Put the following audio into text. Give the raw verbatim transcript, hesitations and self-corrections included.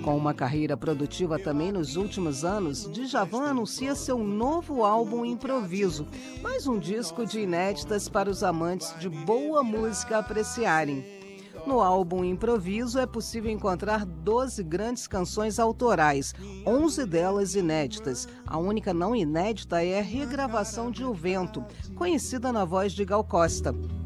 Com uma carreira produtiva também nos últimos anos, Djavan anuncia seu novo álbum Improviso, mais um disco de inéditas para os amantes de boa música apreciarem. No álbum Improviso é possível encontrar doze grandes canções autorais, onze delas inéditas. A única não inédita é a regravação de O Vento, conhecida na voz de Gal Costa.